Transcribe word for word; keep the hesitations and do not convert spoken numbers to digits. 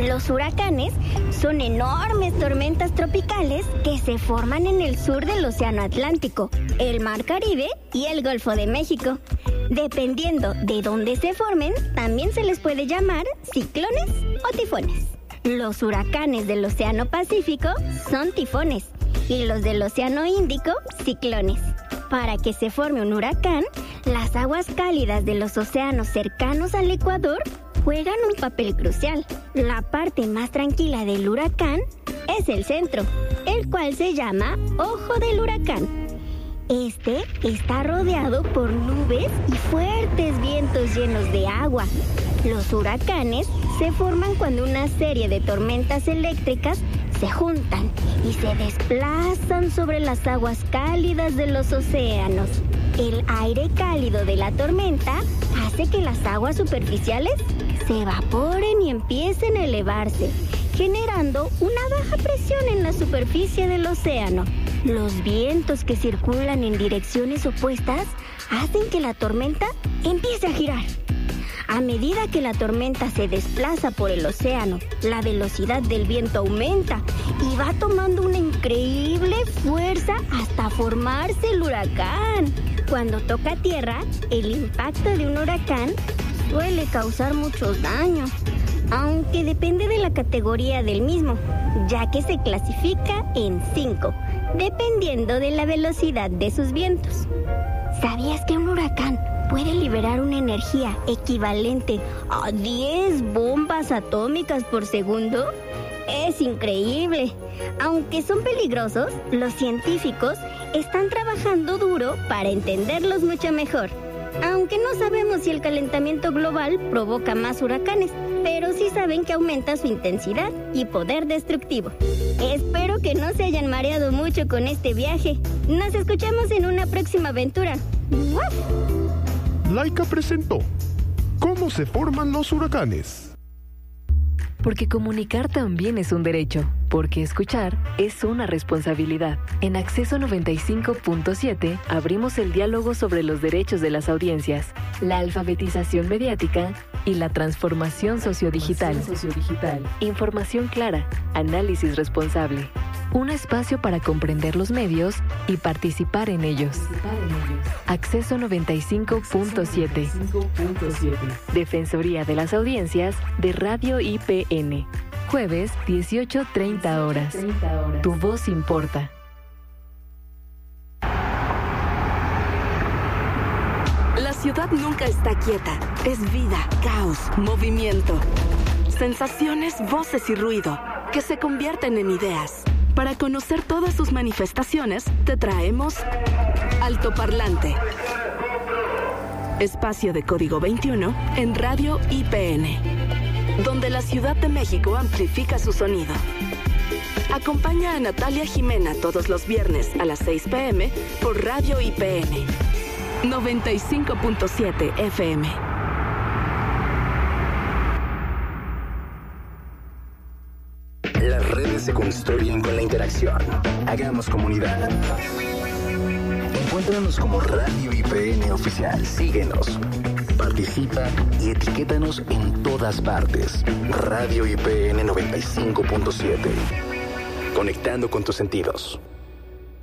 Los huracanes son enormes tormentas tropicales que se forman en el sur del Océano Atlántico, el Mar Caribe y el Golfo de México. Dependiendo de dónde se formen, también se les puede llamar ciclones o tifones. Los huracanes del Océano Pacífico son tifones y los del Océano Índico, ciclones. Para que se forme un huracán, las aguas cálidas de los océanos cercanos al Ecuador juegan un papel crucial. La parte más tranquila del huracán es el centro, el cual se llama ojo del huracán. Este está rodeado por nubes y fuertes vientos llenos de agua. Los huracanes se forman cuando una serie de tormentas eléctricas se juntan y se desplazan sobre las aguas cálidas de los océanos. El aire cálido de la tormenta hace que las aguas superficiales se evaporen y empiecen a elevarse, generando una baja presión en la superficie del océano. Los vientos que circulan en direcciones opuestas hacen que la tormenta empiece a girar. A medida que la tormenta se desplaza por el océano, la velocidad del viento aumenta y va tomando una increíble fuerza hasta formarse el huracán. Cuando toca tierra, el impacto de un huracán suele causar muchos daños, aunque depende de la categoría del mismo, ya que se clasifica en cinco, dependiendo de la velocidad de sus vientos. ¿Sabías que un huracán puede liberar una energía equivalente a diez bombas atómicas por segundo? Es increíble. Aunque son peligrosos, los científicos están trabajando duro para entenderlos mucho mejor. Aunque no sabemos si el calentamiento global provoca más huracanes, pero sí saben que aumenta su intensidad y poder destructivo. Espero que no se hayan mareado mucho con este viaje. Nos escuchamos en una próxima aventura. ¡Uf! Laika presentó ¿Cómo se forman los huracanes? Porque comunicar también es un derecho, porque escuchar es una responsabilidad. En Acceso noventa y cinco punto siete abrimos el diálogo sobre los derechos de las audiencias, la alfabetización mediática y la transformación sociodigital. sociodigital. Información clara, análisis responsable. Un espacio para comprender los medios y participar en ellos. Acceso noventa y cinco punto siete. Defensoría de las Audiencias de Radio I P N. Jueves, dieciocho treinta horas. Tu voz importa. La ciudad nunca está quieta. Es vida, caos, movimiento. Sensaciones, voces y ruido que se convierten en ideas. Para conocer todas sus manifestaciones, te traemos Altoparlante. Espacio de Código veintiuno en Radio I P N, donde la Ciudad de México amplifica su sonido. Acompaña a Natalia Jimena todos los viernes a las seis pm por Radio I P N noventa y cinco punto siete F M. Las redes se construyen con la interacción. Hagamos comunidad. Encuéntranos como Radio I P N Oficial. Síguenos, participa y etiquétanos en todas partes. Radio I P N noventa y cinco punto siete. Conectando con tus sentidos.